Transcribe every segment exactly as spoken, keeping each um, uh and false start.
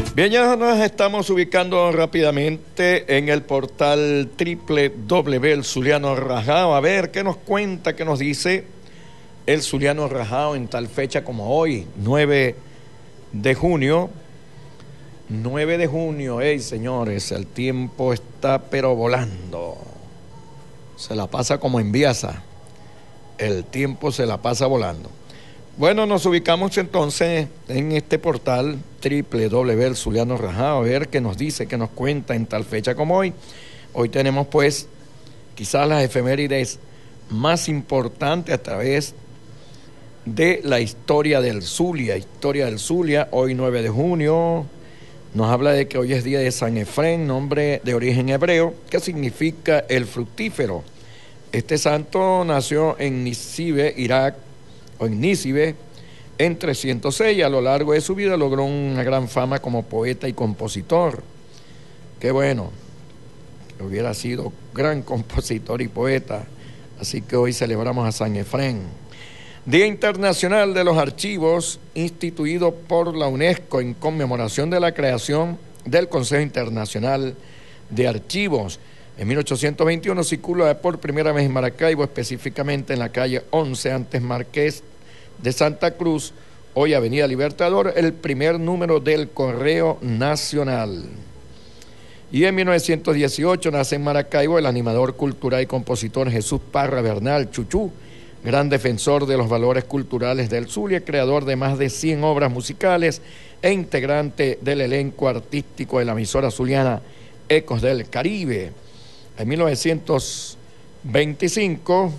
Bien, ya nos estamos ubicando rápidamente en el portal doble u doble u doble u punto el Zuliano Rajao. A ver, ¿qué nos cuenta, qué nos dice el Zuliano Rajao en tal fecha como hoy, nueve de junio? nueve de junio, hey señores, el tiempo está pero volando. Se la pasa como en Biasa. El tiempo se la pasa volando. Bueno, nos ubicamos entonces en este portal doble u doble u doble u punto el Zuliano Rajao, a ver qué nos dice, qué nos cuenta en tal fecha como hoy. Hoy tenemos pues quizás las efemérides más importantes a través de la historia del Zulia, historia del Zulia, hoy nueve de junio, nos habla de que hoy es día de San Efrén, nombre de origen hebreo, que significa el fructífero. Este santo nació en Nisibe, Irak, o en Nícibe, en trescientos seis, y a lo largo de su vida logró una gran fama como poeta y compositor. Qué bueno, que hubiera sido gran compositor y poeta. Así que hoy celebramos a San Efrén. Día Internacional de los Archivos, instituido por la UNESCO en conmemoración de la creación del Consejo Internacional de Archivos. En mil ochocientos veintiuno circula por primera vez en Maracaibo, específicamente en la calle once, antes Marqués de Santa Cruz, hoy Avenida Libertador, el primer número del Correo Nacional. Y en mil novecientos dieciocho nace en Maracaibo el animador cultural y compositor Jesús Parra Bernal, Chuchú, gran defensor de los valores culturales del Zulia, creador de más de cien obras musicales e integrante del elenco artístico de la emisora zuliana Ecos del Caribe. En mil novecientos veinticinco,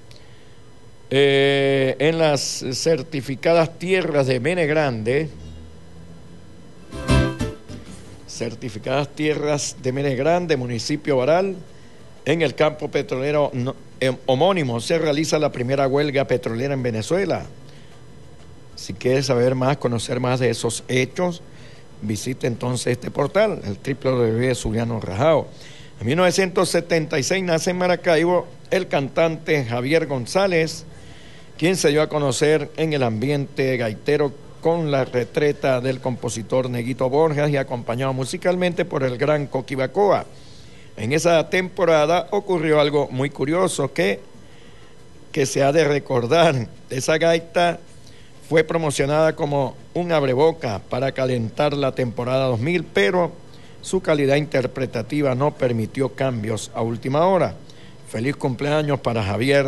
eh, en las certificadas tierras de Mene Grande, certificadas tierras de Mene Grande, municipio Baral, en el campo petrolero no, eh, homónimo, se realiza la primera huelga petrolera en Venezuela. Si quieres saber más, conocer más de esos hechos, visite entonces este portal, el doble u doble u doble u punto Zuliano Rajao. En mil novecientos setenta y seis nace en Maracaibo el cantante Javier González, quien se dio a conocer en el ambiente gaitero con la retreta del compositor Neguito Borjas y acompañado musicalmente por el gran Coqui Bacoa. En esa temporada ocurrió algo muy curioso que, que se ha de recordar. Esa gaita fue promocionada como un abreboca para calentar la temporada dos mil, pero su calidad interpretativa no permitió cambios a última hora. Feliz cumpleaños para Javier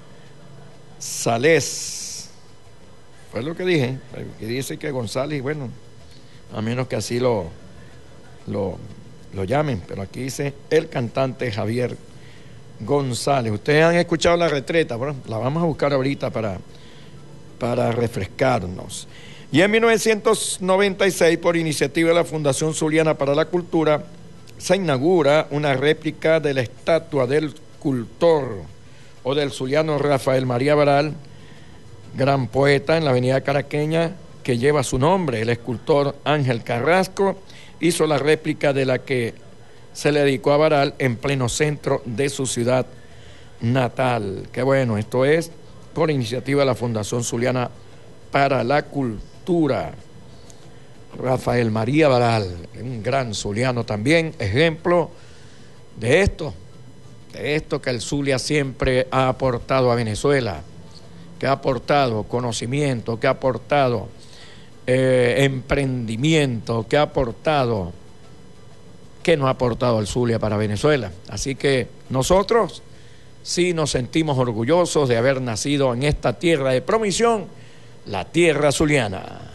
Sales. Fue lo que dije, que dice que González, bueno, a menos que así lo, lo, lo llamen, pero aquí dice el cantante Javier González. Ustedes han escuchado la retreta, bueno, la vamos a buscar ahorita para, para refrescarnos. Y en mil novecientos noventa y seis, por iniciativa de la Fundación Zuliana para la Cultura, se inaugura una réplica de la estatua del escultor o del zuliano Rafael María Baral, gran poeta en la avenida Caraqueña, que lleva su nombre. El escultor Ángel Carrasco hizo la réplica de la que se le dedicó a Baral en pleno centro de su ciudad natal. Qué bueno, esto es por iniciativa de la Fundación Zuliana para la Cultura. Rafael María Baral, un gran zuliano también, ejemplo de esto, de esto que el Zulia siempre ha aportado a Venezuela, que ha aportado conocimiento, que ha aportado eh, emprendimiento, que ha aportado, que nos ha aportado el Zulia para Venezuela. Así que nosotros sí nos sentimos orgullosos de haber nacido en esta tierra de promisión, la tierra zuliana.